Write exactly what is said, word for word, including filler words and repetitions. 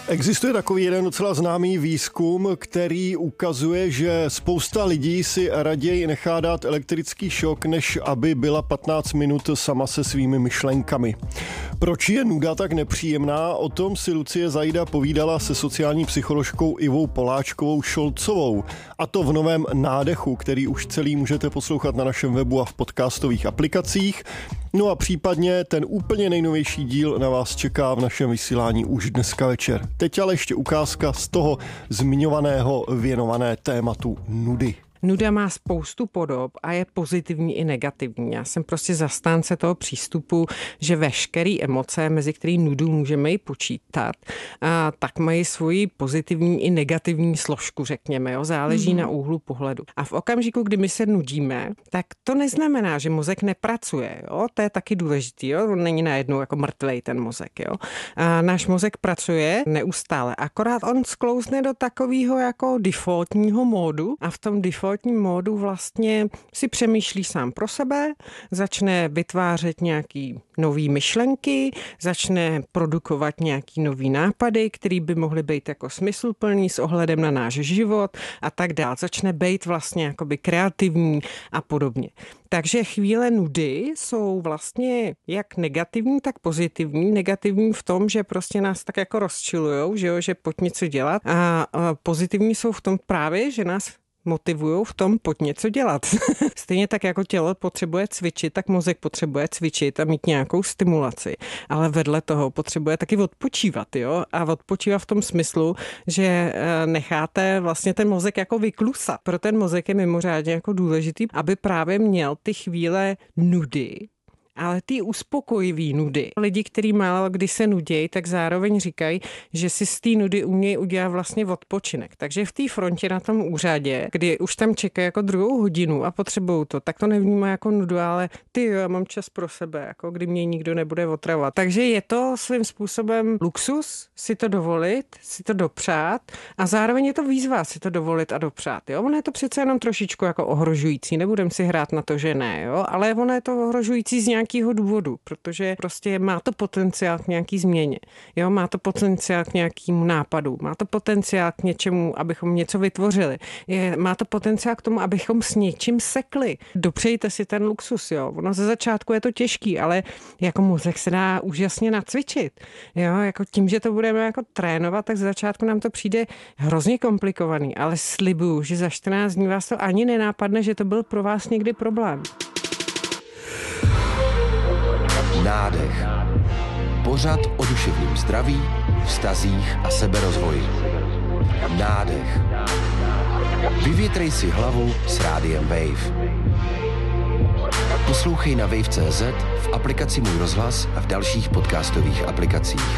Existuje takový jeden docela známý výzkum, který ukazuje, že spousta lidí si raději nechá dát elektrický šok, než aby byla patnáct minut sama se svými myšlenkami. Proč je nuda tak nepříjemná? O tom si Lucie Zajda povídala se sociální psycholožkou Ivou Poláčkovou Šolcovou. A to v novém Nádechu, který už celý můžete poslouchat na našem webu a v podcastových aplikacích. No a případně ten úplně nejnovější díl na vás čeká v našem vysílání už dneska večer. Teď ale ještě ukázka z toho zmiňovaného věnované tématu nudy. Nuda má spoustu podob a je pozitivní i negativní. Já jsem prostě zastánce toho přístupu, že veškerý emoce, mezi který nudu můžeme i počítat, a tak mají svoji pozitivní i negativní složku, řekněme. Jo? Záleží mm. na úhlu pohledu. A v okamžiku, kdy my se nudíme, tak to neznamená, že mozek nepracuje. Jo? To je taky důležitý. Jo? On není najednou jako mrtvej ten mozek. Jo? A náš mozek pracuje neustále. Akorát on sklouzne do takového jako defaultního módu a v tom default módu vlastně si přemýšlí sám pro sebe, začne vytvářet nějaký nový myšlenky, začne produkovat nějaký nový nápady, které by mohly být jako smysluplný s ohledem na náš život a tak dál. Začne být vlastně jakoby kreativní a podobně. Takže chvíle nudy jsou vlastně jak negativní, tak pozitivní. Negativní v tom, že prostě nás tak jako rozčilujou, že jo, že pojď něco dělat. A pozitivní jsou v tom právě, že nás motivují v tom pojď něco dělat. Stejně tak jako tělo potřebuje cvičit, tak mozek potřebuje cvičit a mít nějakou stimulaci. Ale vedle toho potřebuje taky odpočívat, jo? A odpočívat v tom smyslu, že necháte vlastně ten mozek jako vyklusat. Pro ten mozek je mimořádně jako důležitý, aby právě měl ty chvíle nudy, ale ty uspokojivý nudy. Lidi, kteří málo kdy se nudějí, tak zároveň říkají, že si z té nudy umějí udělat vlastně odpočinek. Takže v té frontě na tom úřadě, kdy už tam čekají jako druhou hodinu a potřebují to, tak to nevnímá jako nudu, ale ty jo, já mám čas pro sebe, jako kdy mě nikdo nebude otravovat. Takže je to svým způsobem luxus si to dovolit, si to dopřát a zároveň je to výzva si to dovolit a dopřát. Jo? Ono je to přece jenom trošičku jako ohrožující, nebudem si hrát na to, že ne, jo? Ale ono je to ohrožující z nějakého důvodu, protože prostě má to potenciál k nějaký změně. Jo, má to potenciál k nějakému nápadu, má to potenciál k něčemu, abychom něco vytvořili. Je, má to potenciál k tomu, abychom s něčím sekli. Dopřejte si ten luxus, jo. Ono ze začátku je to těžký, ale jako mozek se dá úžasně nacvičit. Jo, jako tím, že to budeme jako trénovat, tak ze začátku nám to přijde hrozně komplikovaný, ale slibuju, že za čtrnáct dní vás to ani nenápadne, že to byl pro vás někdy problém. Nádech. Pořad o duševním zdraví, vztazích a seberozvoji. Nádech. Vyvětrej si hlavu s rádiem Wave. Poslouchej na wave tečka cé zet, v aplikaci Můj rozhlas a v dalších podcastových aplikacích.